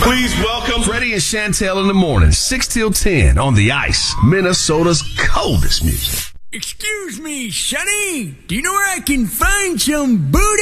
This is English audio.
Please welcome Freddie and Chantel in the morning, 6 till 10 on the ice, Minnesota's coldest music. Excuse me, Sonny. Do you know where I can find some booty?